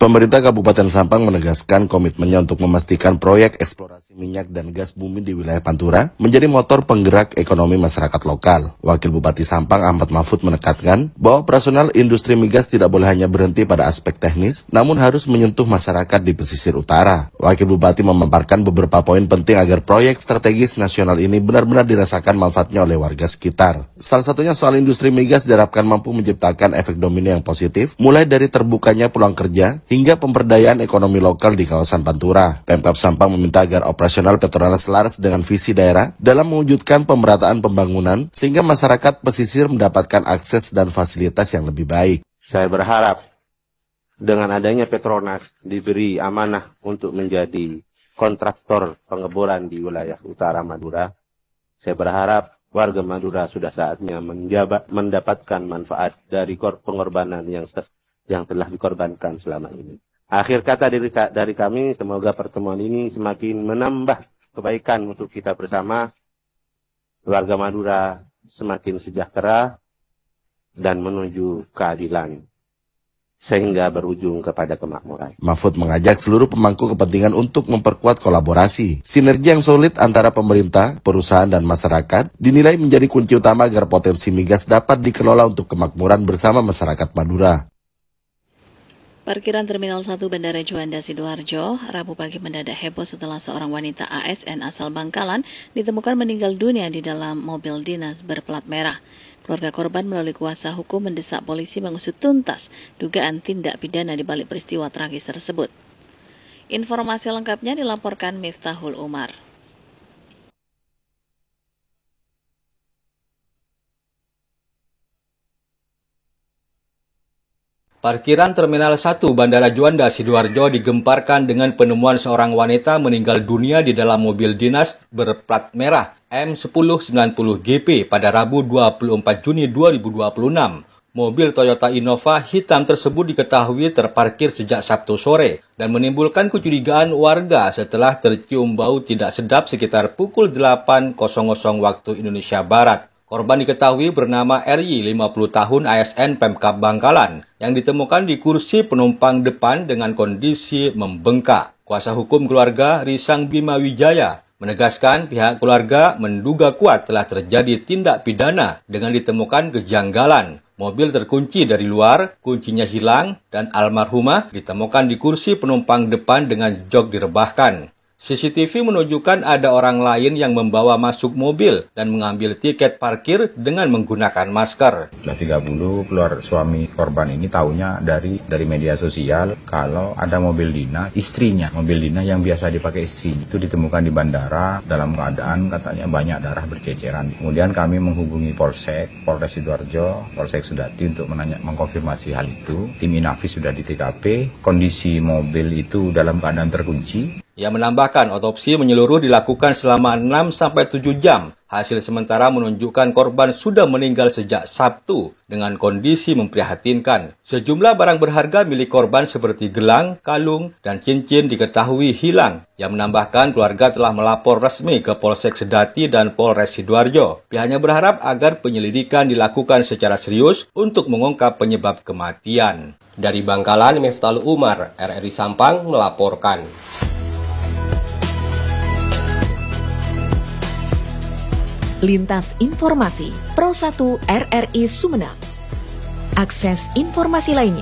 Pemerintah Kabupaten Sampang menegaskan komitmennya untuk memastikan proyek eksplorasi minyak dan gas bumi di wilayah Pantura menjadi motor penggerak ekonomi masyarakat lokal. Wakil Bupati Sampang Ahmad Mahfud menekankan bahwa operasional industri migas tidak boleh hanya berhenti pada aspek teknis, namun harus menyentuh masyarakat di pesisir utara. Wakil Bupati memaparkan beberapa poin penting agar proyek strategis nasional ini benar-benar dirasakan manfaatnya oleh warga sekitar. Salah satunya soal industri migas diharapkan mampu menciptakan efek domino yang positif, mulai dari terbukanya peluang kerja hingga pemberdayaan ekonomi lokal di kawasan Pantura. Pemkab Sampang meminta agar operasional Petronas selaras dengan visi daerah dalam mewujudkan pemerataan pembangunan sehingga masyarakat pesisir mendapatkan akses dan fasilitas yang lebih baik. Saya berharap dengan adanya Petronas diberi amanah untuk menjadi kontraktor pengeboran di wilayah utara Madura. Saya berharap warga Madura sudah saatnya mendapatkan manfaat dari pengorbanan yang telah dikorbankan selama ini. Akhir kata dari kami, semoga pertemuan ini semakin menambah kebaikan untuk kita bersama. Warga Madura semakin sejahtera dan menuju keadilan, sehingga berujung kepada kemakmuran. Mahfud mengajak seluruh pemangku kepentingan untuk memperkuat kolaborasi. Sinergi yang solid antara pemerintah, perusahaan, dan masyarakat dinilai menjadi kunci utama agar potensi migas dapat dikelola untuk kemakmuran bersama masyarakat Madura. Parkiran Terminal 1 Bandara Juanda Sidoarjo, Rabu pagi mendadak heboh setelah seorang wanita ASN asal Bangkalan ditemukan meninggal dunia di dalam mobil dinas berplat merah. Keluarga korban melalui kuasa hukum mendesak polisi mengusut tuntas dugaan tindak pidana di balik peristiwa tragis tersebut. Informasi lengkapnya dilaporkan Miftahul Umar. Parkiran Terminal 1 Bandara Juanda Sidoarjo digemparkan dengan penemuan seorang wanita meninggal dunia di dalam mobil dinas berplat merah M1090GP pada Rabu 24 Juni 2026. Mobil Toyota Innova hitam tersebut diketahui terparkir sejak Sabtu sore dan menimbulkan kecurigaan warga setelah tercium bau tidak sedap sekitar pukul 8.00 waktu Indonesia Barat. Korban diketahui bernama RY, 50 tahun, ASN Pemkab Bangkalan, yang ditemukan di kursi penumpang depan dengan kondisi membengkak. Kuasa hukum keluarga Risang Bima Wijaya menegaskan pihak keluarga menduga kuat telah terjadi tindak pidana dengan ditemukan kejanggalan. Mobil terkunci dari luar, kuncinya hilang, dan almarhumah ditemukan di kursi penumpang depan dengan jok direbahkan. CCTV menunjukkan ada orang lain yang membawa masuk mobil dan mengambil tiket parkir dengan menggunakan masker. Sudah 30 keluar suami korban ini tahunya dari media sosial kalau ada mobil dinas istrinya, mobil dinas yang biasa dipakai istrinya itu ditemukan di bandara dalam keadaan katanya banyak darah berceceran. Kemudian kami menghubungi Polres Sidoarjo, Polsek Sedati untuk mengkonfirmasi hal itu. Tim Inavis sudah di TKP, kondisi mobil itu dalam keadaan terkunci. Ia menambahkan otopsi menyeluruh dilakukan selama 6-7 jam. Hasil sementara menunjukkan korban sudah meninggal sejak Sabtu dengan kondisi memprihatinkan. Sejumlah barang berharga milik korban seperti gelang, kalung, dan cincin diketahui hilang. Ia menambahkan keluarga telah melapor resmi ke Polsek Sedati dan Polres Sidoarjo. Pihaknya berharap agar penyelidikan dilakukan secara serius untuk mengungkap penyebab kematian. Dari Bangkalan, Miftahul Umar, RRI Sampang melaporkan. Lintas Informasi Pro 1 RRI Sumeneb. Akses informasi lainnya